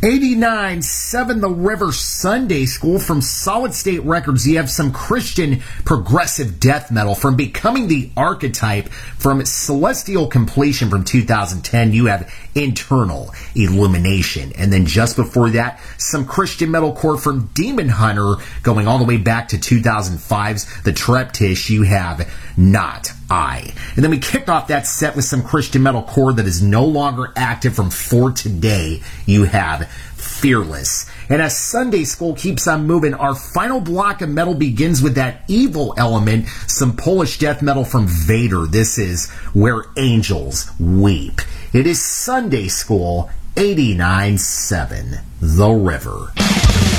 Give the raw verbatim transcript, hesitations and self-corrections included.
eighty-nine seven The River Sunday School. From Solid State Records, you have some Christian progressive death metal. From Becoming the Archetype, from Celestial Completion from two thousand ten, you have Internal Illumination. And then just before that, some Christian metalcore from Demon Hunter, going all the way back to two thousand five's The Treptish, you have Not I. And then we kicked off that set with some Christian metalcore that is no longer active. From For Today, you have Fearless. And as Sunday School keeps on moving, our final block of metal begins with that evil element, some Polish death metal from Vader. This is Where Angels Weep. It is Sunday School, eighty-nine seven The River.